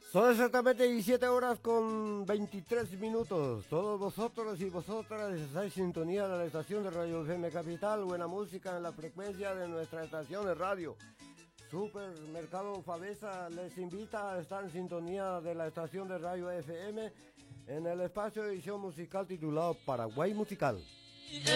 Son exactamente 17 horas con 23 minutos. Todos vosotros y vosotras estáis en sintonía de la estación de Radio FM Capital. Buena música en la frecuencia de nuestra estación de radio. Supermercado Fabesa les invita a estar en sintonía de la estación de Radio FM en el espacio de edición musical titulado Paraguay Musical.